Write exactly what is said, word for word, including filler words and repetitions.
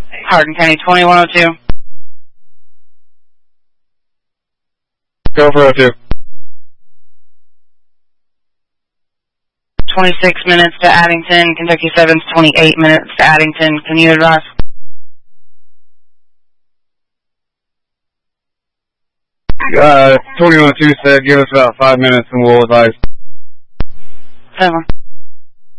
Hardin County twenty-one oh two. Go for oh two. twenty-six minutes to Addington. Kentucky seven's twenty-eight minutes to Addington. Can you advise? Uh, twenty-one oh two said give us about five minutes and we'll advise. Seven.